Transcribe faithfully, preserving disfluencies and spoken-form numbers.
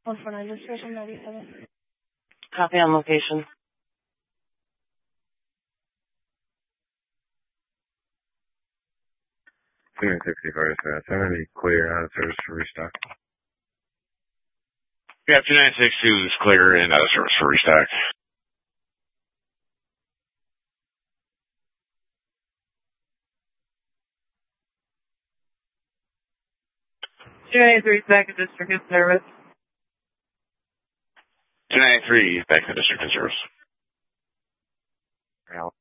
one four nine, destination ninety-seven. Copy on location. two sixty-four, I'm going to be clear out of service for restock. Yeah, two nine six two is clear and out of service for restock. two ninety-three back at district in service. two ninety-three back to district in service. Well,